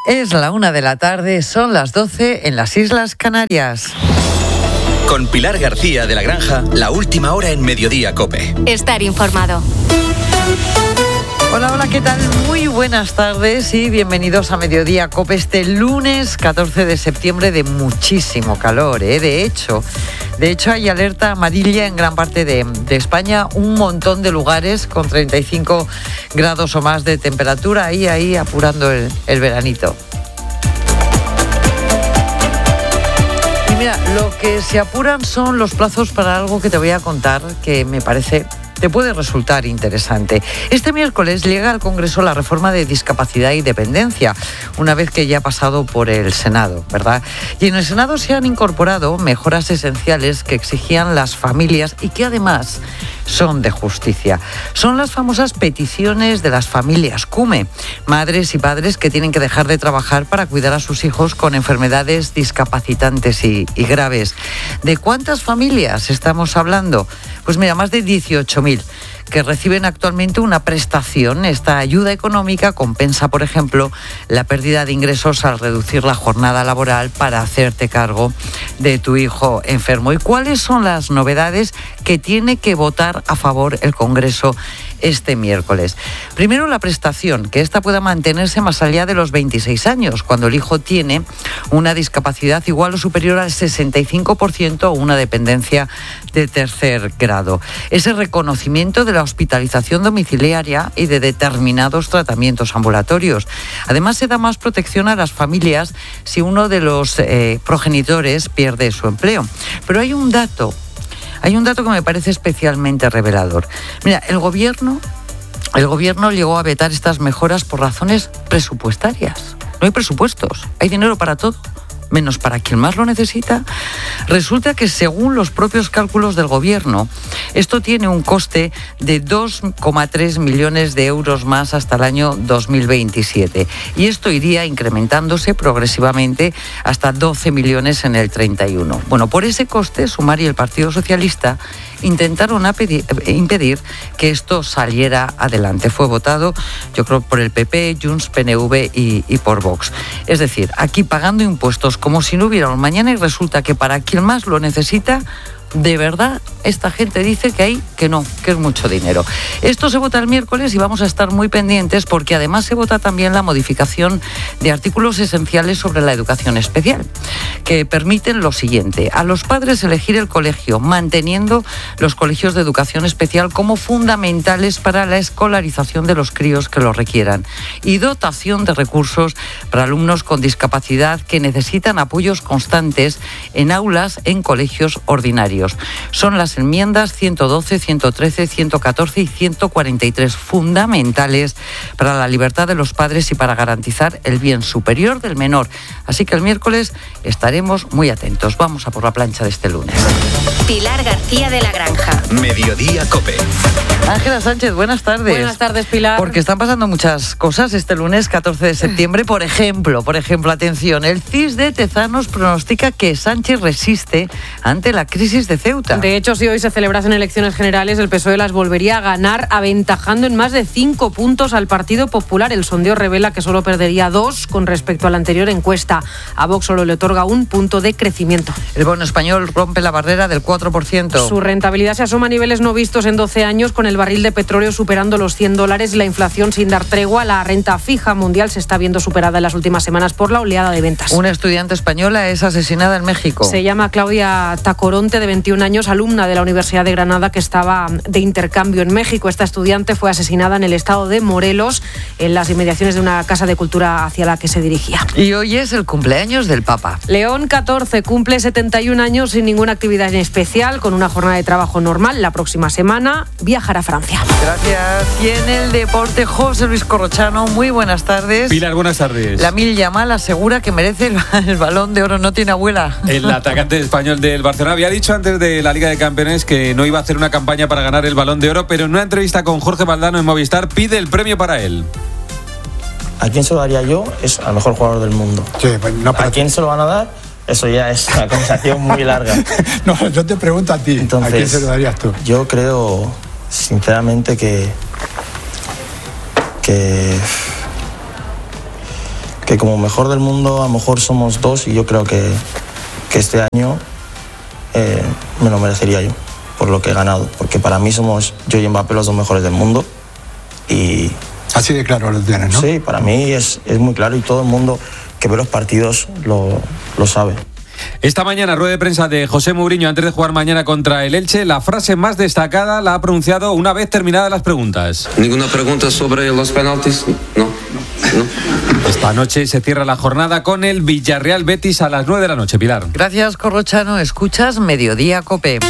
Es la 1:00 p.m, son las 12 en las Islas Canarias. Con Pilar García de la Granja, la última hora en Mediodía COPE. Estar informado. Hola, ¿qué tal? Muy buenas tardes y bienvenidos a Mediodía COPE este lunes 14 de septiembre de muchísimo calor, ¿eh? De hecho hay alerta amarilla en gran parte de España, un montón de lugares con 35 grados o más de temperatura, ahí apurando el veranito. Y mira, lo que se apuran son los plazos para algo que te voy a contar que me parece te puede resultar interesante. Este miércoles llega al Congreso la reforma de discapacidad y dependencia, una vez que ya ha pasado por el Senado, ¿verdad? Y en el Senado se han incorporado mejoras esenciales que exigían las familias y que además son de justicia. Son las famosas peticiones de las familias CUME, madres y padres que tienen que dejar de trabajar para cuidar a sus hijos con enfermedades discapacitantes y graves. ¿De cuántas familias estamos hablando? Pues mira, más de 18.000 que reciben actualmente una prestación. Esta ayuda económica compensa, por ejemplo, la pérdida de ingresos al reducir la jornada laboral para hacerte cargo de tu hijo enfermo. ¿Y cuáles son las novedades que tiene que votar a favor el Congreso este miércoles? Primero, la prestación, que esta pueda mantenerse más allá de los 26 años, cuando el hijo tiene una discapacidad igual o superior al 65% o una dependencia de tercer grado. Ese reconocimiento de la hospitalización domiciliaria y de determinados tratamientos ambulatorios. Además, se da más protección a las familias si uno de los progenitores pierde su empleo. Pero hay un dato que me parece especialmente revelador. Mira, el gobierno llegó a vetar estas mejoras por razones presupuestarias. No hay presupuestos, hay dinero para todo, menos para quien más lo necesita. Resulta que según los propios cálculos del gobierno, esto tiene un coste de 2,3 millones de euros más hasta el año 2027. Y esto iría incrementándose progresivamente hasta 12 millones en el 31. Bueno, por ese coste, Sumar y el Partido Socialista intentaron impedir que esto saliera adelante. Fue votado, yo creo, por el PP, Junts, PNV y por Vox. Es decir, aquí pagando impuestos como si no hubiera un mañana, y resulta que para quien más lo necesita, de verdad, esta gente dice que no, que es mucho dinero. Esto se vota el miércoles y vamos a estar muy pendientes porque además se vota también la modificación de artículos esenciales sobre la educación especial, que permiten lo siguiente: a los padres elegir el colegio, manteniendo los colegios de educación especial como fundamentales para la escolarización de los críos que lo requieran, y dotación de recursos para alumnos con discapacidad que necesitan apoyos constantes en aulas en colegios ordinarios. Son las enmiendas 112, 113, 114 y 143, fundamentales para la libertad de los padres y para garantizar el bien superior del menor. Así que el miércoles estaremos muy atentos. Vamos a por la plancha de este lunes. Pilar García de la Granja. Mediodía COPE. Ángela Sánchez, buenas tardes. Buenas tardes, Pilar. Porque están pasando muchas cosas este lunes 14 de septiembre. Por ejemplo, atención, el CIS de Tezanos pronostica que Sánchez resiste ante la crisis de Ceuta. De hecho, si hoy se celebrasen elecciones generales, el PSOE las volvería a ganar, aventajando en más de 5 puntos al Partido Popular. El sondeo revela que solo perdería 2 con respecto a la anterior encuesta. A Vox solo le otorga 1 punto de crecimiento. El bono español rompe la barrera del 4%. Su rentabilidad se asoma a niveles no vistos en 12 años, con el barril de petróleo superando los $100 y la inflación sin dar tregua. La renta fija mundial se está viendo superada en las últimas semanas por la oleada de ventas. Una estudiante española es asesinada en México. Se llama Claudia Tacoronte, de 21 años, alumna de la Universidad de Granada, que estaba de intercambio en México. Esta estudiante fue asesinada en el estado de Morelos, en las inmediaciones de una casa de cultura hacia la que se dirigía. Y hoy es el cumpleaños del Papa. León XIV cumple 71 años sin ninguna actividad en especial, con una jornada de trabajo normal. La próxima semana viajará a Francia. Gracias. Y en el deporte, José Luis Corrochano, muy buenas tardes. Pilar, buenas tardes. Lamine Yamal asegura que merece el Balón de Oro, no tiene abuela. El atacante español del Barcelona había dicho antes de la Liga de Campeones que no iba a hacer una campaña para ganar el Balón de Oro, pero en una entrevista con Jorge Valdano en Movistar pide el premio para él. ¿A quién se lo daría yo? Es al mejor jugador del mundo. Sí, pues no, ¿A quién se lo van a dar? Eso ya es una conversación muy larga. No, yo te pregunto a ti. Entonces, ¿a quién se lo darías tú? Yo creo, sinceramente, que como mejor del mundo a lo mejor somos 2 y yo creo que este año me lo merecería yo por lo que he ganado, porque para mí somos yo y Mbappé los 2 mejores del mundo y... Así de claro lo tienes, ¿no? Sí, para mí es muy claro y todo el mundo que ve los partidos lo sabe. Esta mañana, rueda de prensa de José Mourinho antes de jugar mañana contra el Elche. La frase más destacada la ha pronunciado una vez terminadas las preguntas. ¿Ninguna pregunta sobre los penaltis? No. Esta noche se cierra la jornada con el Villarreal Betis a las 9 de la noche, Pilar. Gracias, Corrochano. Escuchas Mediodía COPE.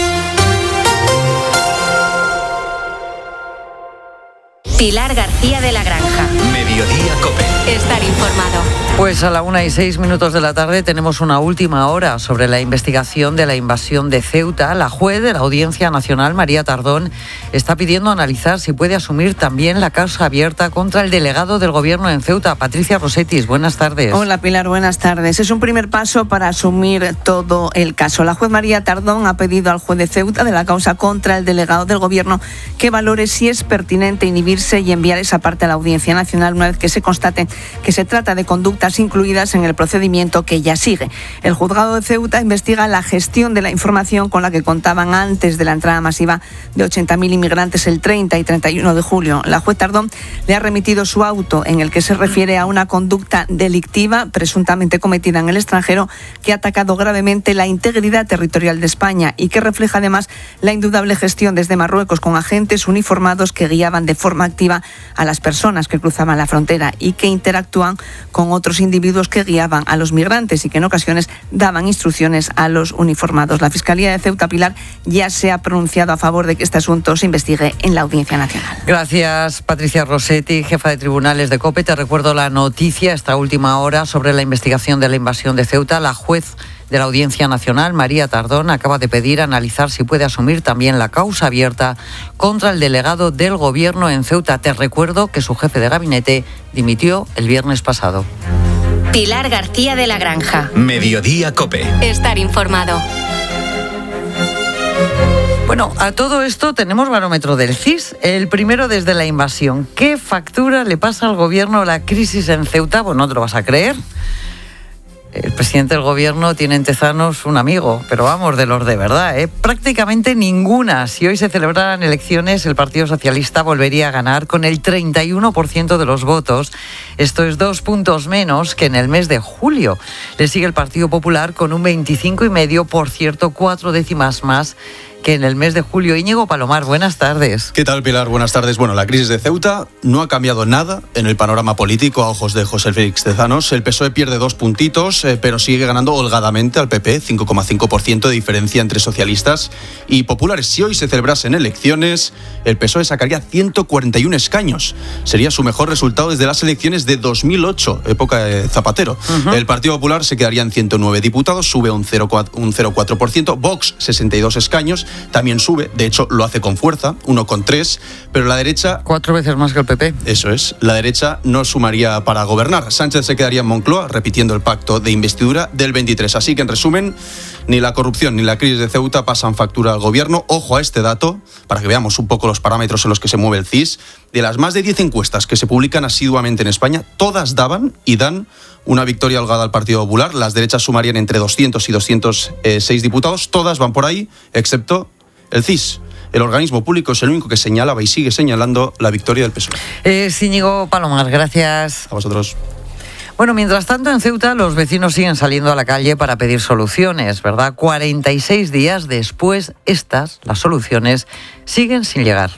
Pilar García de la Granja. Mediodía COPE. Estar informado. Pues a la 1:06 de la tarde tenemos una última hora sobre la investigación de la invasión de Ceuta. La juez de la Audiencia Nacional, María Tardón, está pidiendo analizar si puede asumir también la causa abierta contra el delegado del Gobierno en Ceuta, Patricia Rossetti. Buenas tardes. Hola, Pilar, buenas tardes. Es un primer paso para asumir todo el caso. La juez María Tardón ha pedido al juez de Ceuta de la causa contra el delegado del Gobierno que valore si es pertinente inhibirse y enviar esa parte a la Audiencia Nacional una vez que se constate que se trata de conductas incluidas en el procedimiento que ya sigue. El juzgado de Ceuta investiga la gestión de la información con la que contaban antes de la entrada masiva de 80.000 inmigrantes el 30 y 31 de julio. La juez Tardón le ha remitido su auto en el que se refiere a una conducta delictiva presuntamente cometida en el extranjero que ha atacado gravemente la integridad territorial de España y que refleja además la indudable gestión desde Marruecos con agentes uniformados que guiaban de forma activa a las personas que cruzaban la frontera y que interactúan con otros individuos que guiaban a los migrantes y que en ocasiones daban instrucciones a los uniformados. La Fiscalía de Ceuta, Pilar, ya se ha pronunciado a favor de que este asunto se investigue en la Audiencia Nacional. Gracias, Patricia Rossetti, jefa de tribunales de COPE. Te recuerdo la noticia esta última hora sobre la investigación de la invasión de Ceuta. La juez de la Audiencia Nacional, María Tardón, acaba de pedir analizar si puede asumir también la causa abierta contra el delegado del Gobierno en Ceuta. Te recuerdo que su jefe de gabinete dimitió el viernes pasado. Pilar García de la Granja. Mediodía COPE. Estar informado. Bueno, a todo esto tenemos barómetro del CIS, el primero desde la invasión. ¿Qué factura le pasa al Gobierno la crisis en Ceuta? Pues no te lo vas a creer. El presidente del Gobierno tiene en Tezanos un amigo, pero vamos, de los de verdad, prácticamente ninguna. Si hoy se celebraran elecciones, el Partido Socialista volvería a ganar con el 31% de los votos. Esto es 2 puntos menos que en el mes de julio. Le sigue el Partido Popular con un 25,5%, por cierto, 4 décimas más que en el mes de julio. Íñigo Palomar, buenas tardes. ¿Qué tal, Pilar? Buenas tardes. Bueno, la crisis de Ceuta no ha cambiado nada en el panorama político a ojos de José Félix Tezanos. El PSOE pierde 2 puntitos, pero sigue ganando holgadamente al PP, 5,5% de diferencia entre socialistas y populares. Si hoy se celebrasen elecciones, el PSOE sacaría 141 escaños. Sería su mejor resultado desde las elecciones de 2008, época de Zapatero. El Partido Popular se quedaría en 109 diputados, sube un 0,4%. Vox, 62 escaños. También sube, de hecho lo hace con fuerza, 1,3, pero la derecha... 4 veces más que el PP. Eso es, la derecha no sumaría para gobernar. Sánchez se quedaría en Moncloa, repitiendo el pacto de investidura del 23. Así que, en resumen, ni la corrupción ni la crisis de Ceuta pasan factura al Gobierno. Ojo a este dato, para que veamos un poco los parámetros en los que se mueve el CIS. De las más de 10 encuestas que se publican asiduamente en España, todas daban y dan una victoria holgada al Partido Popular. Las derechas sumarían entre 200 y 206 diputados. Todas van por ahí, excepto el CIS. El organismo público es el único que señalaba y sigue señalando la victoria del PSOE. Íñigo Palomar, gracias. A vosotros. Bueno, mientras tanto, en Ceuta los vecinos siguen saliendo a la calle para pedir soluciones, ¿verdad? 46 días después, las soluciones, siguen sin llegar.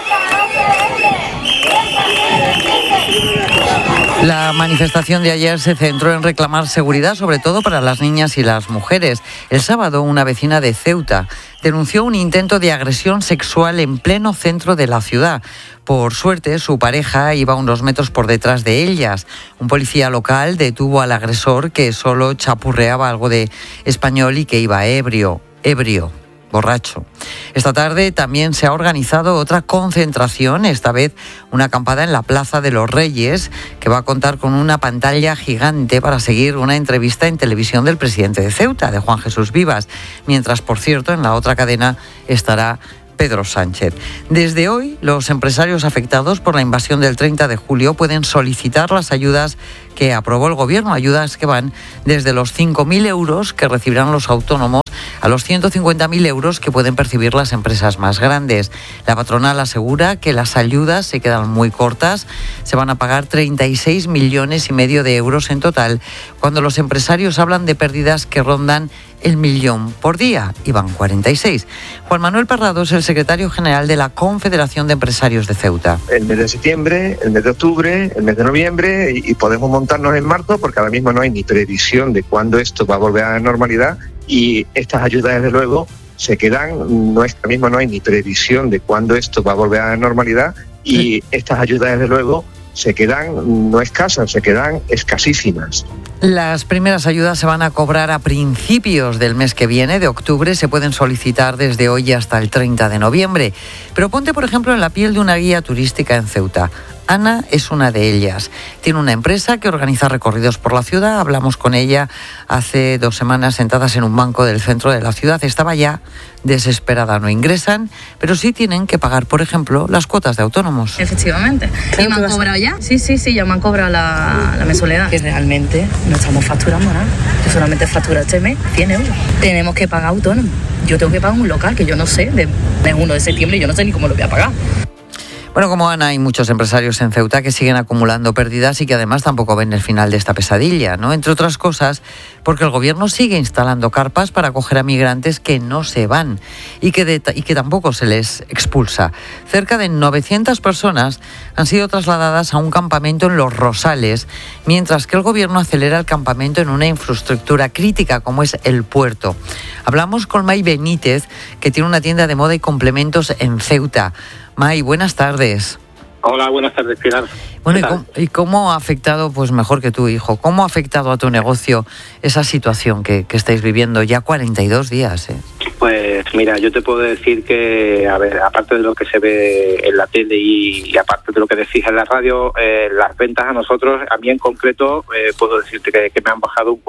La manifestación de ayer se centró en reclamar seguridad, sobre todo para las niñas y las mujeres. El sábado, una vecina de Ceuta denunció un intento de agresión sexual en pleno centro de la ciudad. Por suerte, su pareja iba unos metros por detrás de ellas. Un policía local detuvo al agresor, que solo chapurreaba algo de español y que iba ebrio. Borracho. Esta tarde también se ha organizado otra concentración, esta vez una acampada en la Plaza de los Reyes, que va a contar con una pantalla gigante para seguir una entrevista en televisión del presidente de Ceuta, de Juan Jesús Vivas, mientras, por cierto, en la otra cadena estará Pedro Sánchez. Desde hoy, los empresarios afectados por la invasión del 30 de julio pueden solicitar las ayudas que aprobó el Gobierno, ayudas que van desde los 5.000 euros que recibirán los autónomos a los 150.000 euros que pueden percibir las empresas más grandes. La patronal asegura que las ayudas se quedan muy cortas. Se van a pagar 36,5 millones de euros en total, cuando los empresarios hablan de pérdidas que rondan el 1.000.000 por día, y van 46. Juan Manuel Parrado es el secretario general de la Confederación de Empresarios de Ceuta. El mes de septiembre, el mes de octubre, el mes de noviembre, y podemos montarnos en marzo, porque ahora mismo no hay ni previsión de cuándo esto va a volver a la normalidad, y estas ayudas, desde luego, se quedan. Ahora mismo no hay ni previsión de cuándo esto va a volver a la normalidad, y estas ayudas, desde luego, se quedan no escasas, se quedan escasísimas. Las primeras ayudas se van a cobrar a principios del mes que viene, de octubre. Se pueden solicitar desde hoy hasta el 30 de noviembre. Pero ponte, por ejemplo, en la piel de una guía turística en Ceuta. Ana es una de ellas. Tiene una empresa que organiza recorridos por la ciudad. Hablamos con ella hace 2 semanas sentadas en un banco del centro de la ciudad. Estaba ya desesperada. No ingresan, pero sí tienen que pagar, por ejemplo, las cuotas de autónomos. Efectivamente. ¿Y me han cobrado ya? Sí, ya me han cobrado la mensualidad. Que realmente no estamos facturando nada. Yo solamente facturo este mes 100 euros. Tenemos que pagar autónomos. Yo tengo que pagar un local que yo no sé, de 1 de septiembre, yo no sé ni cómo lo voy a pagar. Bueno, como Ana, hay muchos empresarios en Ceuta que siguen acumulando pérdidas y que además tampoco ven el final de esta pesadilla, ¿no? Entre otras cosas, porque el Gobierno sigue instalando carpas para acoger a migrantes que no se van y que tampoco se les expulsa. Cerca de 900 personas han sido trasladadas a un campamento en Los Rosales, mientras que el Gobierno acelera el campamento en una infraestructura crítica como es el puerto. Hablamos con May Benítez, que tiene una tienda de moda y complementos en Ceuta. May, buenas tardes. Hola, buenas tardes, Pilar. Bueno, ¿y cómo ha afectado, pues mejor que tú, hijo, cómo ha afectado a tu negocio esa situación que estáis viviendo ya 42 días? Pues mira, yo te puedo decir que, a ver, aparte de lo que se ve en la tele y aparte de lo que decís en la radio, las ventas a nosotros, a mí en concreto, puedo decirte que me han bajado un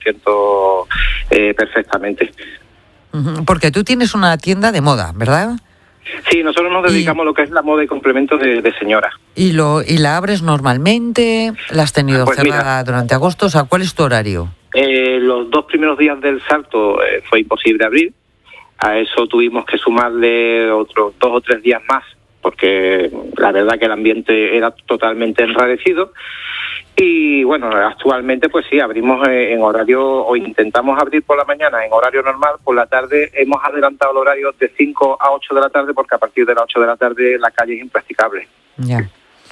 40% perfectamente. Porque tú tienes una tienda de moda, ¿verdad? Sí, nosotros nos dedicamos a lo que es la moda y complementos de señora. ¿Y la abres normalmente? ¿La has tenido cerrada durante agosto? O sea, ¿cuál es tu horario? Los 2 primeros días del salto fue imposible abrir. A eso tuvimos que sumarle otros 2 o 3 días más, porque la verdad que el ambiente era totalmente enrarecido. Y bueno, actualmente pues sí, abrimos en horario, o intentamos abrir por la mañana en horario normal. Por la tarde hemos adelantado el horario de 5 a 8 de la tarde, porque a partir de las 8 de la tarde la calle es impracticable. Ya.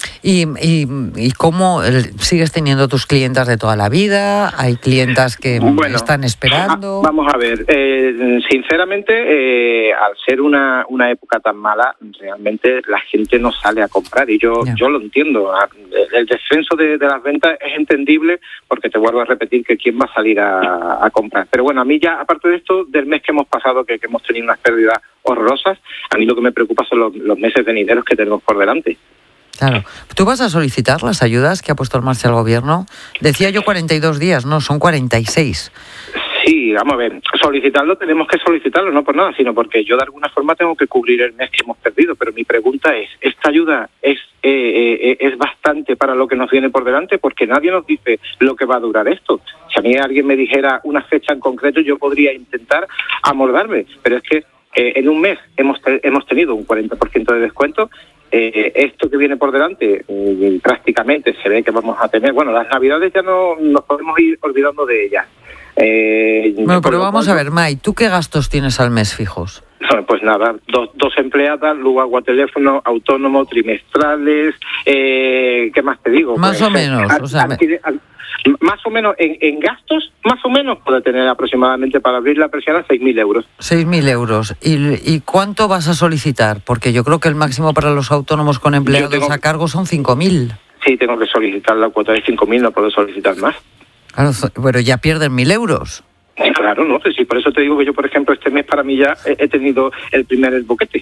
¿Y cómo sigues teniendo tus clientas de toda la vida? ¿Hay clientas que están esperando? Vamos a ver, sinceramente, al ser una época tan mala, realmente la gente no sale a comprar, y yo lo entiendo. El descenso de las ventas es entendible, porque te vuelvo a repetir que quién va a salir a comprar. Pero bueno, a mí ya, aparte de esto, del mes que hemos pasado, que hemos tenido unas pérdidas horrorosas, a mí lo que me preocupa son los meses venideros que tenemos por delante. Claro. ¿Tú vas a solicitar las ayudas que ha puesto en marcha el Gobierno? Decía yo 42 días, no, son 46. Sí, vamos a ver, solicitarlo tenemos que solicitarlo, no por nada, sino porque yo de alguna forma tengo que cubrir el mes que hemos perdido. Pero mi pregunta es, ¿esta ayuda es bastante para lo que nos viene por delante? Porque nadie nos dice lo que va a durar esto. Si a mí alguien me dijera una fecha en concreto, yo podría intentar amoldarme, pero es que en un mes hemos tenido un 40% de descuento. Esto que viene por delante prácticamente se ve que vamos a tener, bueno, las navidades ya no nos podemos ir olvidando de ellas. Bueno, pero vamos a ver, May, ¿tú qué gastos tienes al mes fijos? Pues nada, dos empleadas, luz, agua, teléfono, autónomo, trimestrales, ¿qué más te digo? Más o menos, más o menos en gastos, más o menos puede tener aproximadamente para abrir la persiana 6.000 euros. 6.000 euros. ¿Y cuánto vas a solicitar? Porque yo creo que el máximo para los autónomos con empleados a cargo son 5.000. Sí, tengo que solicitar la cuota de 5.000, no puedo solicitar más. Claro, pero ya pierden 1.000 euros. Claro, no, sí, por eso te digo que yo, por ejemplo, este mes para mí ya he tenido el boquete.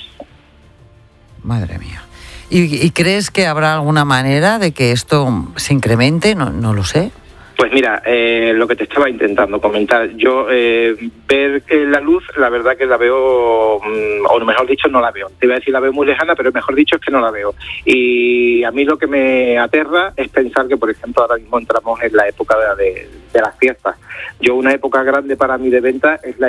Madre mía. ¿Y crees que habrá alguna manera de que esto se incremente? No lo sé. Pues mira, lo que te estaba intentando comentar, yo ver la luz, la verdad que la veo, o mejor dicho, no la veo. Te iba a decir la veo muy lejana, pero mejor dicho es que no la veo. Y a mí lo que me aterra es pensar que, por ejemplo, ahora mismo entramos en la época de las fiestas. Yo, una época grande para mí de venta es la